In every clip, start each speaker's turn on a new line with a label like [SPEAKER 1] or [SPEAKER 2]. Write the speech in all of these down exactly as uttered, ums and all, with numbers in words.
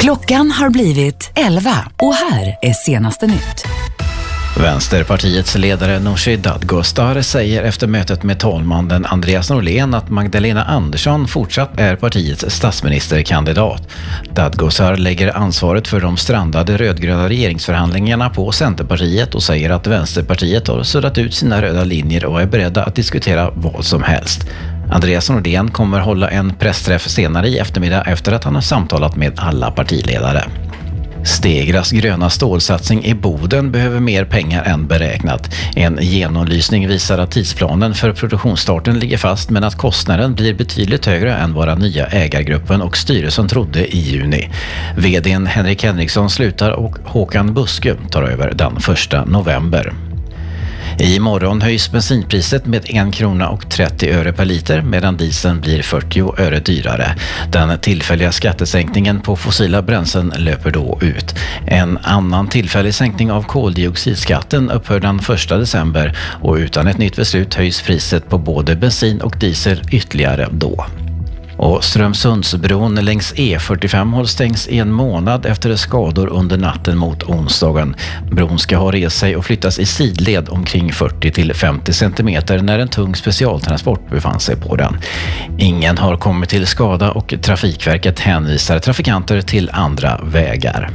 [SPEAKER 1] Klockan har blivit elva och här är senaste nytt.
[SPEAKER 2] Vänsterpartiets ledare Nooshi Dadgostar säger efter mötet med talmannen Andreas Norlén att Magdalena Andersson fortsatt är partiets statsministerkandidat. Dadgostar lägger ansvaret för de strandade rödgröna regeringsförhandlingarna på Centerpartiet och säger att Vänsterpartiet har suddat ut sina röda linjer och är beredda att diskutera vad som helst. Andreas Norlén kommer hålla en pressträff senare i eftermiddag efter att han har samtalat med alla partiledare. Stegras gröna stålsatsning i Boden behöver mer pengar än beräknat. En genomlysning visar att tidsplanen för produktionsstarten ligger fast men att kostnaden blir betydligt högre än vad nya ägargruppen och styrelsen trodde i juni. Vd:n Henrik Henriksson slutar och Håkan Buske tar över den första november. I morgon höjs bensinpriset med en krona och trettio öre per liter medan dieseln blir fyrtio öre dyrare. Den tillfälliga skattesänkningen på fossila bränslen löper då ut. En annan tillfällig sänkning av koldioxidskatten upphör den första december och utan ett nytt beslut höjs priset på både bensin och diesel ytterligare då. Och Strömsundsbron längs E fyrtiofem hålls stängs i en månad efter skador under natten mot onsdagen. Bron ska ha rest sig och flyttas i sidled omkring fyrtio till femtio centimeter när en tung specialtransport befann sig på den. Ingen har kommit till skada och Trafikverket hänvisar trafikanter till andra vägar.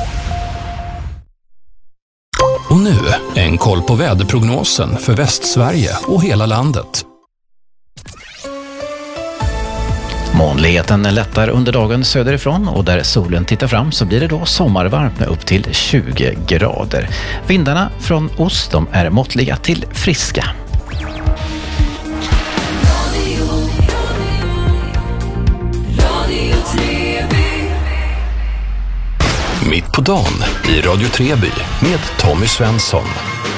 [SPEAKER 3] Och nu en koll på väderprognosen för Västsverige och hela landet.
[SPEAKER 2] Molnigheten lättar under dagen söderifrån och där solen tittar fram så blir det då sommarvarmt med upp till tjugo grader. Vindarna från ost de är måttliga till friska.
[SPEAKER 3] Mitt på dagen i Radio Treby med Tommy Svensson.